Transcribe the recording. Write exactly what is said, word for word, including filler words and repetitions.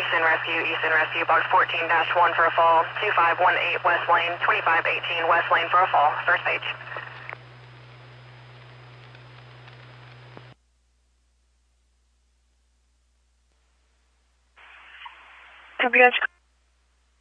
Easton Rescue, Easton Rescue, box fourteen dash one for a fall, two five one eight West Lane, twenty-five eighteen West Lane for a fall, first page. Ambulance